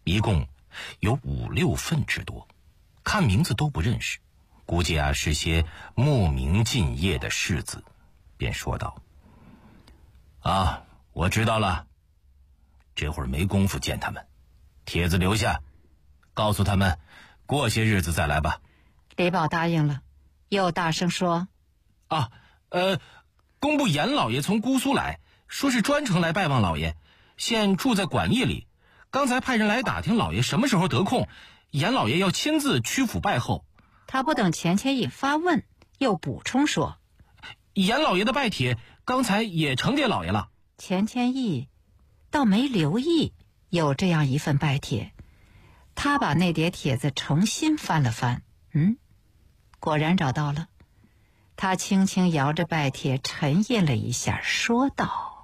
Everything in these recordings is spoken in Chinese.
一共有5-6份之多，看名字都不认识，估计是些慕名进谒的士子，便说道：我知道了，这会儿没工夫见他们，帖子留下，告诉他们过些日子再来吧。 李宝答应了，又大声说： 工部严老爷从姑苏来，说是专程来拜望老爷，现住在馆驿里，刚才派人来打听老爷什么时候得空，严老爷要亲自屈府拜候。 他不等钱谦益发问，又补充说： 严老爷的拜帖刚才也呈给老爷了。 钱谦益倒没留意有这样一份拜帖，他把那叠帖子重新翻了翻，果然找到了。他轻轻摇着拜帖沉吟了一下，说道：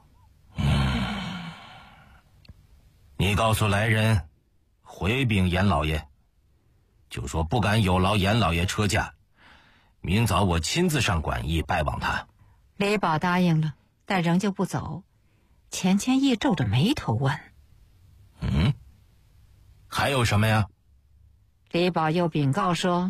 你告诉来人回禀严老爷，就说不敢有劳严老爷车驾，明早我亲自上馆驿拜望他。 李宝答应了，但仍旧不走。钱谦益皱着眉头问： 还有什么呀？ 李宝又禀告说：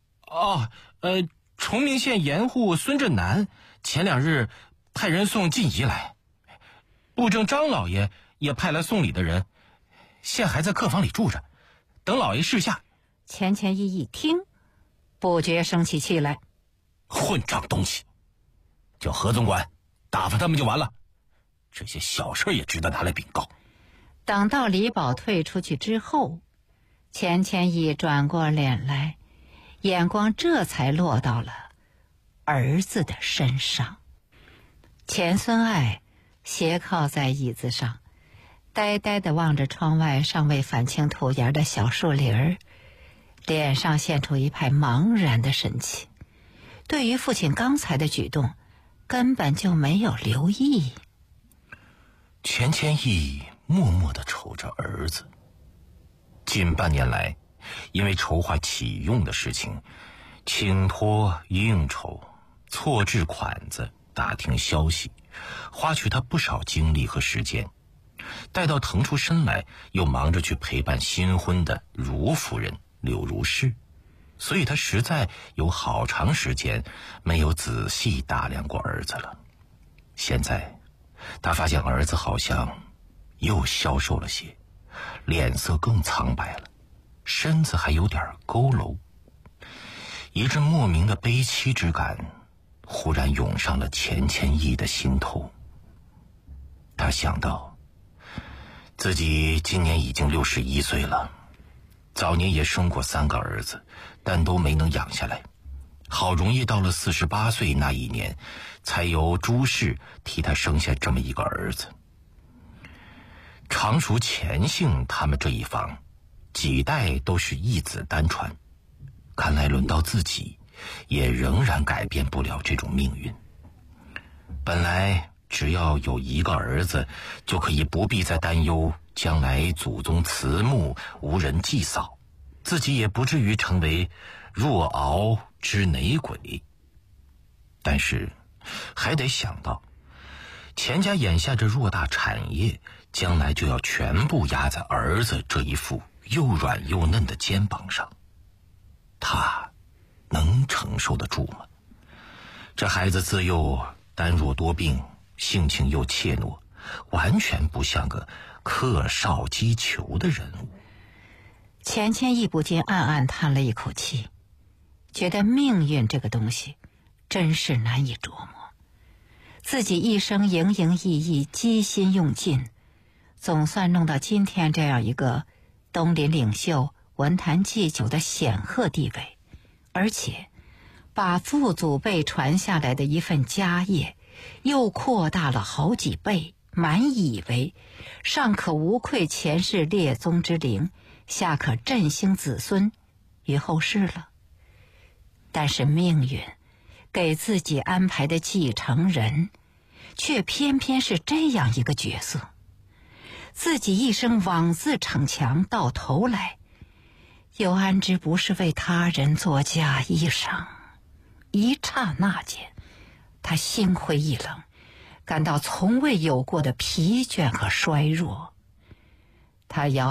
崇明县盐户孙振南前2日派人送晋仪来，布政张老爷也派来送礼的人，现还在客房里住着，等老爷示下。 钱谦益一听，不觉生起气来： 混账东西，叫何总管打发他们就完了，这些小事也值得拿来禀告。 等到李宝退出去之后，钱谦益转过脸来，眼光这才落到了儿子的身上。钱孙爱斜靠在椅子上，呆呆地望着窗外尚未返青土檐的小树林儿，脸上现出一派茫然的神情，对于父亲刚才的举动根本就没有留意。 钱谦益默默地瞅着儿子，近半年来因为筹划启用的事情，请托应酬，错置款子，打听消息，花去他不少精力和时间。待到腾出身来，又忙着去陪伴新婚的如夫人柳如是，所以他实在有好长时间没有仔细打量过儿子了。现在他发现儿子好像又消瘦了些，脸色更苍白了，身子还有点佝偻。一阵莫名的悲戚之感忽然涌上了钱谦益的心头。他想到自己今年已经61岁了，早年也生过3个儿子，但都没能养下来，好容易到了48岁那一年，才由朱氏替他生下这么一个儿子。常熟钱姓他们这一房几代都是一子单传，看来轮到自己也仍然改变不了这种命运。本来只要有1个儿子，就可以不必再担忧将来祖宗祠墓无人祭扫，自己也不至于成为若敖之内鬼。但是还得想到钱家眼下这偌大产业，将来就要全部压在儿子这一副又软又嫩的肩膀上，他能承受得住吗？这孩子自幼单弱多病，性情又怯懦，完全不像个克少击球的人物。 钱谦益不禁暗暗叹了一口气，觉得命运这个东西真是难以琢磨。自己一生营营役役，机心用尽，总算弄到今天这样一个东林领袖、文坛祭酒的显赫地位，而且把父祖辈传下来的一份家业又扩大了好几倍，满以为上可无愧前世列宗之灵，下可振兴子孙于后世了。但是命运给自己安排的继承人却偏偏是这样一个角色，自己一生枉自逞强，到头来又安知不是为他人做嫁衣裳。一刹那间，他心灰意冷，感到从未有过的疲倦和衰弱。他摇